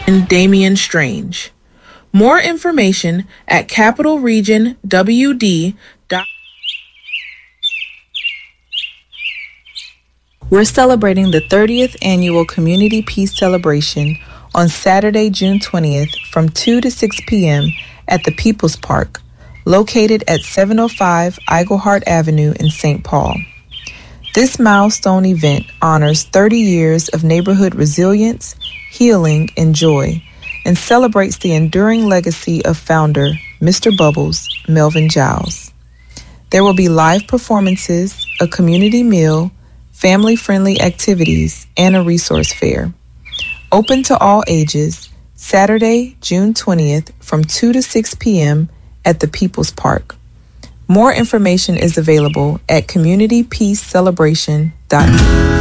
and Damian Strange. More information at capitalregionwd.com. We're celebrating the 30th Annual Community Peace Celebration on Saturday, June 20th from 2 to 6 p.m. at the People's Park, located at 705 Iglehart Avenue in St. Paul. This milestone event honors 30 years of neighborhood resilience, healing, and joy, and celebrates the enduring legacy of founder Mr. Bubbles, Melvin Giles. There will be live performances, a community meal, family-friendly activities, and a resource fair. Open to all ages, Saturday, June 20th from 2 to 6 p.m. at the People's Park. More information is available at communitypeacecelebration.com.